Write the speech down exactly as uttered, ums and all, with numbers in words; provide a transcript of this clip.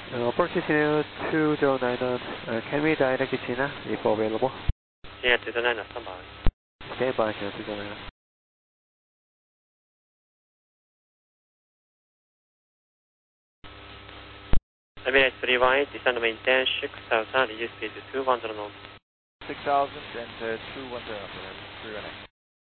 Uh, Approach Senior two zero nine knots, uh, can we direct China if available? Senior two zero nine knots, stand by. Stand by, Senior two zero nine knots. Emirates three one eight, descend to maintain six thousand, reduce speed to two one zero knots. six thousand and uh, two one zero knots, three one eight.